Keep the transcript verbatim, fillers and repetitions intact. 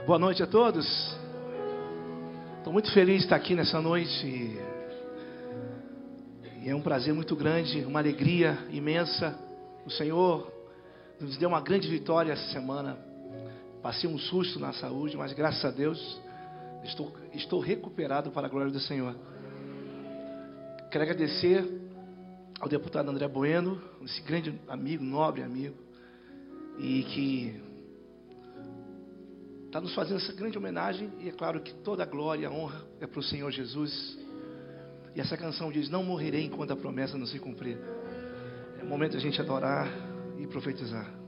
Boa noite a todos. Estou muito feliz de estar aqui nessa noite. E é um prazer muito grande, uma alegria imensa. O Senhor nos deu uma grande vitória essa semana. Passei um susto na saúde, mas graças a Deus estou, estou recuperado para a glória do Senhor. Quero agradecer ao deputado André Bueno, esse grande amigo, nobre amigo, e que está nos fazendo essa grande homenagem. E é claro que toda a glória e a honra é para o Senhor Jesus. E essa canção diz: não morrerei enquanto a promessa não se cumprir. É o momento de a gente adorar e profetizar.